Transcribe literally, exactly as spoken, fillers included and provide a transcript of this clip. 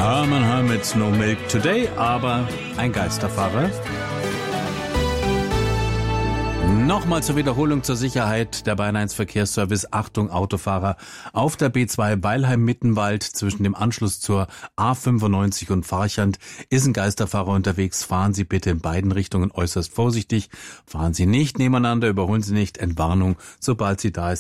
Hermann Herr mit No Milk Today, aber ein Geisterfahrer. Nochmal zur Wiederholung zur Sicherheit der Bayern eins Verkehrsservice. Achtung Autofahrer, auf der B zwei Weilheim-Mittenwald zwischen dem Anschluss zur A fünfundneunzig und Farchant ist ein Geisterfahrer unterwegs. Fahren Sie bitte in beiden Richtungen äußerst vorsichtig. Fahren Sie nicht nebeneinander, überholen Sie nicht. Entwarnung, sobald Sie da ist.